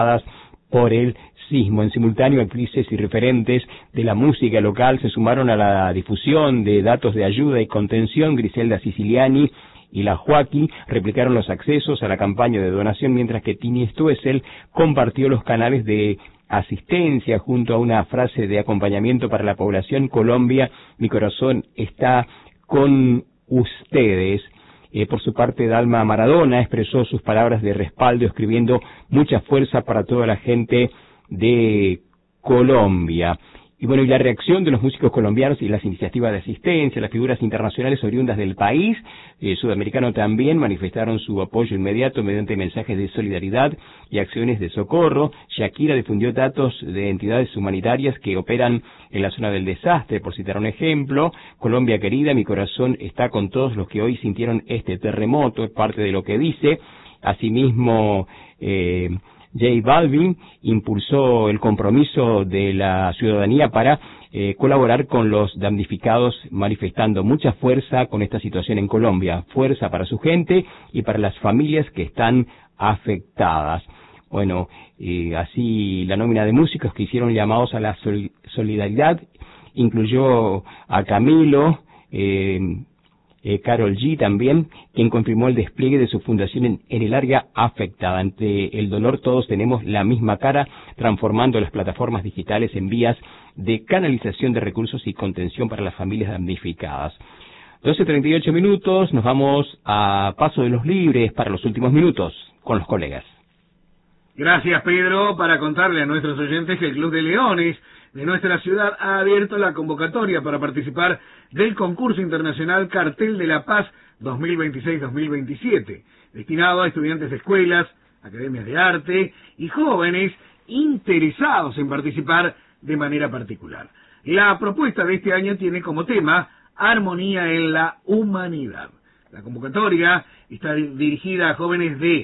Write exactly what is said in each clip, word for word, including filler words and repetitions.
por el sismo. En simultáneo, actrices y referentes de la música local se sumaron a la difusión de datos de ayuda y contención. Griselda Siciliani y la Joaquín replicaron los accesos a la campaña de donación, mientras que Tini Stoessel compartió los canales de asistencia junto a una frase de acompañamiento para la población. Colombia, mi corazón está con ustedes. Eh, por su parte, Dalma Maradona expresó sus palabras de respaldo, escribiendo mucha fuerza para toda la gente de Colombia. Y bueno, y la reacción de los músicos colombianos y las iniciativas de asistencia, las figuras internacionales oriundas del país, eh, sudamericano también, manifestaron su apoyo inmediato mediante mensajes de solidaridad y acciones de socorro. Shakira difundió datos de entidades humanitarias que operan en la zona del desastre, por citar un ejemplo. Colombia querida, mi corazón está con todos los que hoy sintieron este terremoto, es parte de lo que dice. Asimismo, eh, J Balvin impulsó el compromiso de la ciudadanía para eh, colaborar con los damnificados, manifestando mucha fuerza con esta situación en Colombia, fuerza para su gente y para las familias que están afectadas. Bueno, eh, así la nómina de músicos que hicieron llamados a la sol solidaridad incluyó a Camilo, eh, Eh, Karol G también, quien confirmó el despliegue de su fundación en, en el área afectada. Ante el dolor todos tenemos la misma cara, transformando las plataformas digitales en vías de canalización de recursos y contención para las familias damnificadas. doce treinta y ocho minutos, nos vamos a Paso de los Libres para los últimos minutos con los colegas. Gracias, Pedro, para contarle a nuestros oyentes que el Club de Leones de nuestra ciudad ha abierto la convocatoria para participar del concurso internacional Cartel de la Paz dos mil veintiséis dos mil veintisiete, destinado a estudiantes de escuelas, academias de arte y jóvenes interesados en participar de manera particular. La propuesta de este año tiene como tema Armonía en la Humanidad. La convocatoria está dirigida a jóvenes de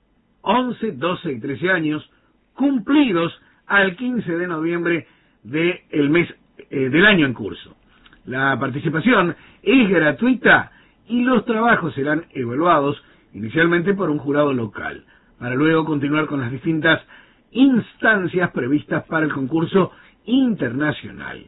once, doce y trece años, cumplidos al quince de noviembre del mes eh, del año en curso. La participación es gratuita y los trabajos serán evaluados inicialmente por un jurado local, para luego continuar con las distintas instancias previstas para el concurso internacional.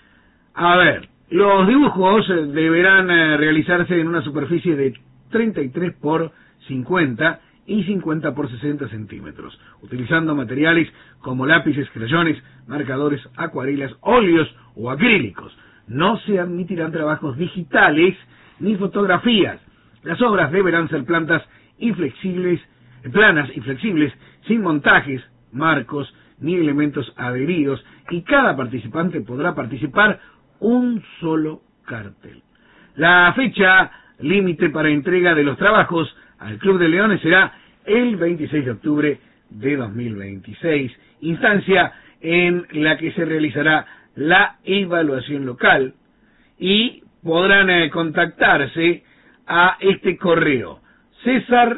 A ver, los dibujos deberán eh, realizarse en una superficie de treinta y tres por cincuenta y cincuenta por sesenta centímetros, utilizando materiales como lápices, crayones, marcadores, acuarelas, óleos o acrílicos. No se admitirán trabajos digitales ni fotografías. Las obras deberán ser plantas y flexibles, planas y flexibles, sin montajes, marcos ni elementos adheridos, y cada participante podrá participar un solo cartel. La fecha límite para entrega de los trabajos al Club de Leones será el veintiséis de octubre de dos mil veintiséis, instancia en la que se realizará la evaluación local, y podrán eh, contactarse a este correo César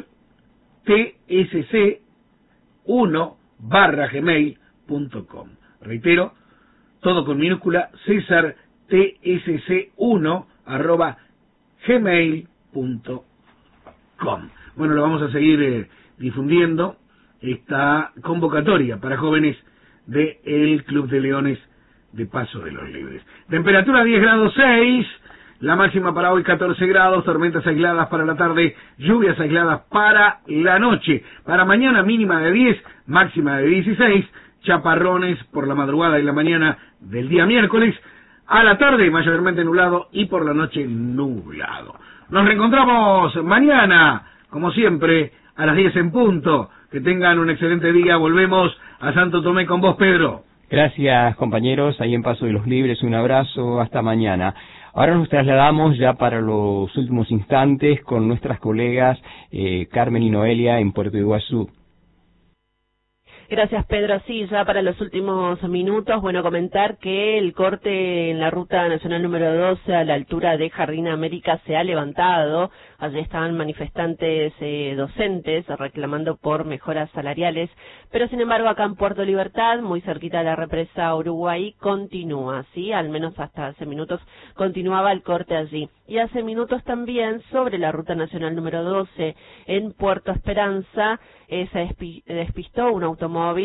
T S C uno barra gmail punto com. Reitero, todo con minúscula, César T S C uno arroba gmail punto com. Bueno, lo vamos a seguir eh, difundiendo esta convocatoria para jóvenes del Club de Leones de Paso de los Libres. Temperatura diez grados seis, la máxima para hoy catorce grados, tormentas aisladas para la tarde, lluvias aisladas para la noche. Para mañana mínima de diez, máxima de dieciséis, chaparrones por la madrugada y la mañana del día miércoles, a la tarde mayormente nublado y por la noche nublado. Nos reencontramos mañana, como siempre, a las diez en punto. Que tengan un excelente día. Volvemos a Santo Tomé con vos, Pedro. Gracias, compañeros. Ahí en Paso de los Libres, un abrazo. Hasta mañana. Ahora nos trasladamos ya para los últimos instantes con nuestras colegas eh, Carmen y Noelia en Puerto Iguazú. Gracias, Pedro. Sí, ya para los últimos minutos, bueno, comentar que el corte en la Ruta Nacional número doce a la altura de Jardín América se ha levantado. Allí estaban manifestantes eh, docentes reclamando por mejoras salariales, pero sin embargo acá en Puerto Libertad, muy cerquita de la represa Uruguay, continúa, ¿sí? Al menos hasta hace minutos continuaba el corte allí. Y hace minutos también sobre la Ruta Nacional número doce en Puerto Esperanza eh, se despi despistó un automóvil